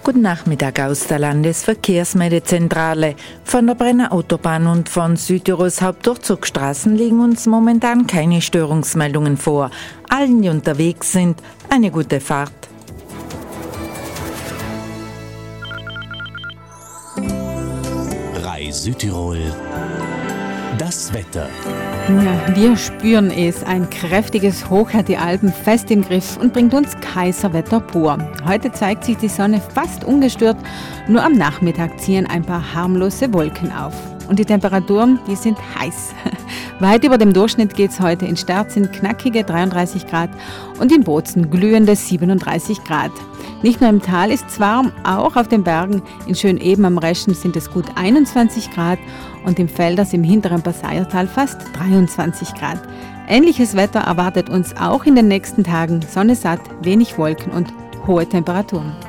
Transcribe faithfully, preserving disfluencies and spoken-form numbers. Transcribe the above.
Guten Nachmittag aus der Landesverkehrsmeldezentrale. Von der Brenner Autobahn und von Südtirols Hauptdurchzugsstraßen liegen uns momentan keine Störungsmeldungen vor. Allen, die unterwegs sind, eine gute Fahrt. Rai Südtirol. Das Wetter. Ja, wir spüren es. Ein kräftiges Hoch hat die Alpen fest im Griff und bringt uns Kaiserwetter pur. Heute zeigt sich die Sonne fast ungestört, nur am Nachmittag ziehen ein paar harmlose Wolken auf. Und die Temperaturen, die sind heiß. Weit über dem Durchschnitt geht es heute. In Stärz sind knackige dreiunddreißig Grad und in Bozen glühende siebenunddreißig Grad. Nicht nur im Tal ist es warm, auch auf den Bergen. In Schöneben am Reschen sind es gut einundzwanzig Grad und im Felders im hinteren Passaiertal fast dreiundzwanzig Grad. Ähnliches Wetter erwartet uns auch in den nächsten Tagen. Sonne satt, wenig Wolken und hohe Temperaturen.